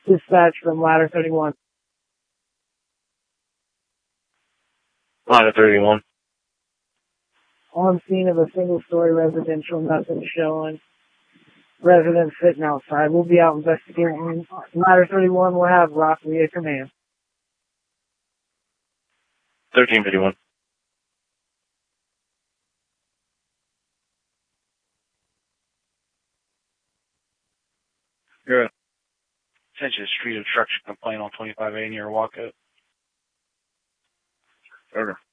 Dispatch from Ladder 31. Ladder 31. On scene of a single-story residential, nothing showing. Residents sitting outside. We'll be out investigating. Ladder 31 will have Rockley at command. 1351. Good. Attention, street obstruction complaint on 25A near Walcott. Order.